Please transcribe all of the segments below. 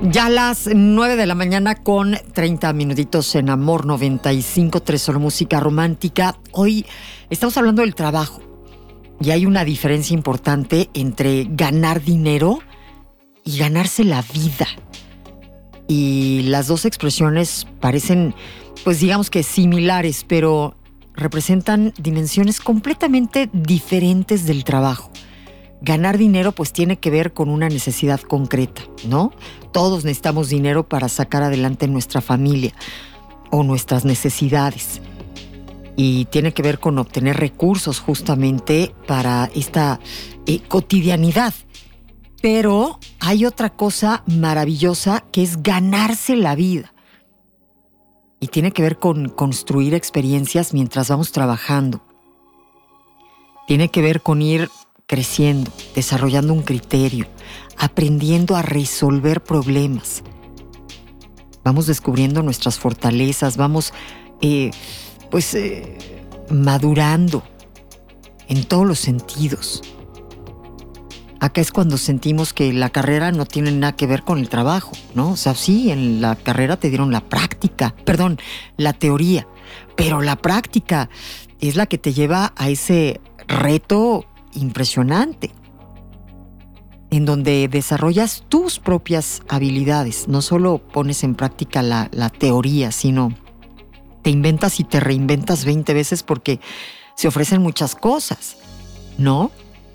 Ya a las 9 de la mañana con 30 minutitos en Amor 95.3, solo música romántica. Hoy estamos hablando del trabajo y hay una diferencia importante entre ganar dinero y ganarse la vida. Y las dos expresiones parecen, pues digamos que similares, pero representan dimensiones completamente diferentes del trabajo. Ganar dinero pues tiene que ver con una necesidad concreta, ¿no? Todos necesitamos dinero para sacar adelante nuestra familia o nuestras necesidades. Y tiene que ver con obtener recursos justamente para esta cotidianidad. Pero hay otra cosa maravillosa que es ganarse la vida. Y tiene que ver con construir experiencias mientras vamos trabajando. Tiene que ver con ir creciendo, desarrollando un criterio, aprendiendo a resolver problemas. Vamos descubriendo nuestras fortalezas, vamos madurando en todos los sentidos. Acá es cuando sentimos que la carrera no tiene nada que ver con el trabajo, ¿no? O sea, sí, en la carrera te dieron la teoría, pero la práctica es la que te lleva a ese reto impresionante, en donde desarrollas tus propias habilidades. No solo pones en práctica la teoría, sino te inventas y te reinventas 20 veces porque se ofrecen muchas cosas, ¿no?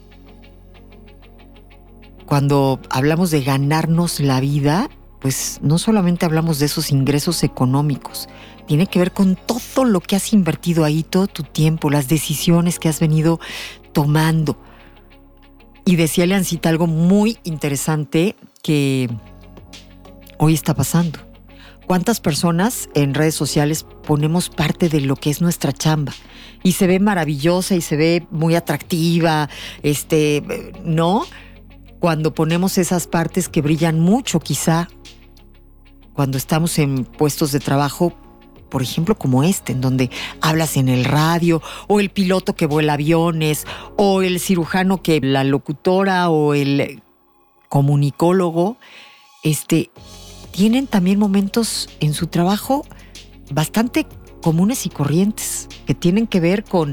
Cuando hablamos de ganarnos la vida, pues no solamente hablamos de esos ingresos económicos, tiene que ver con todo lo que has invertido ahí, todo tu tiempo, las decisiones que has venido tomando. Y decía Leancita algo muy interesante que hoy está pasando. ¿Cuántas personas en redes sociales ponemos parte de lo que es nuestra chamba? Y se ve maravillosa y se ve muy atractiva, ¿no? Cuando ponemos esas partes que brillan mucho, quizá, cuando estamos en puestos de trabajo, por ejemplo, como en donde hablas en el radio, o el piloto que vuela aviones, o el cirujano que la locutora, o el comunicólogo, tienen también momentos en su trabajo bastante comunes y corrientes, que tienen que ver con,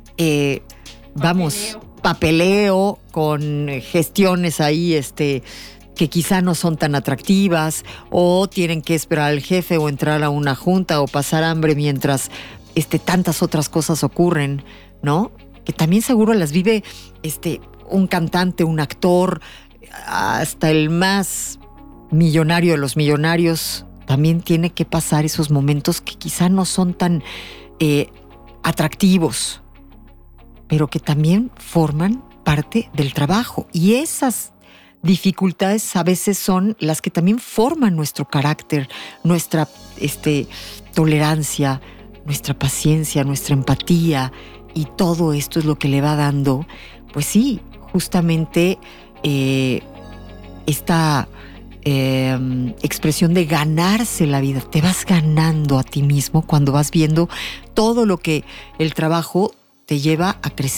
papeleo, con gestiones ahí, que quizá no son tan atractivas, o tienen que esperar al jefe o entrar a una junta o pasar hambre mientras tantas otras cosas ocurren, ¿no? Que también seguro las vive un cantante, un actor, hasta el más millonario de los millonarios también tiene que pasar esos momentos que quizá no son tan atractivos, pero que también forman parte del trabajo. Y esas dificultades a veces son las que también forman nuestro carácter, nuestra tolerancia, nuestra paciencia, nuestra empatía, y todo esto es lo que le va dando, pues sí, justamente esta expresión de ganarse la vida. Te vas ganando a ti mismo cuando vas viendo todo lo que el trabajo te lleva a crecer.